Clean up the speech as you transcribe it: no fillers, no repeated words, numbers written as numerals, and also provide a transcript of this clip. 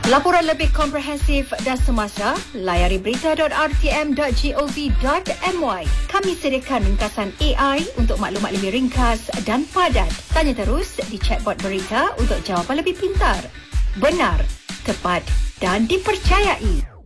Laporan lebih komprehensif dan semasa, layari berita.rtm.gov.my. Kami sediakan ringkasan AI untuk maklumat lebih ringkas dan padat. Tanya terus di chatbot berita untuk jawapan lebih pintar, benar, tepat dan dipercayai.